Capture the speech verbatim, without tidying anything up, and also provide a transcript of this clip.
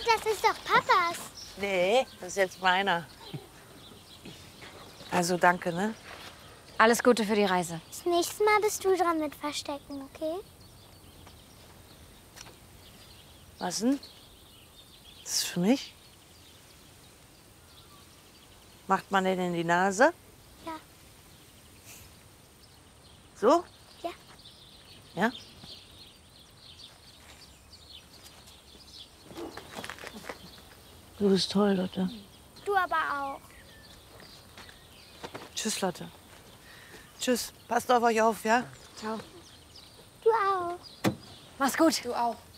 das ist doch Papas. Nee, das ist jetzt meiner. Also danke, ne? Alles Gute für die Reise. Das nächste Mal bist du dran mit Verstecken, okay? Was denn? Das ist für mich? Macht man den in die Nase? Ja. So? Ja. Ja? Du bist toll, Lotte. Du aber auch. Tschüss, Lotte. Tschüss. Passt auf euch auf, ja? Ciao. Du auch. Mach's gut. Du auch.